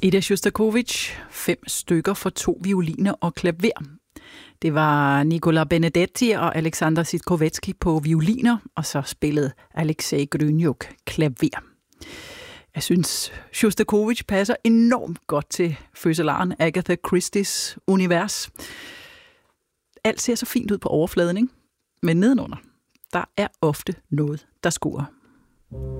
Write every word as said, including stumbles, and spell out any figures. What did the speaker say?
Ida Sjostakovitj, fem stykker for to violiner og klaver. Det var Nicola Benedetti og Alexander Sitkovetsky på violiner, og så spillede Alexej Gryniuk klaver. Jeg synes, Sjostakovitj passer enormt godt til fødselaren Agatha Christies univers. Alt ser så fint ud på overfladen, ikke? Men nedenunder, der er ofte noget, der skuer.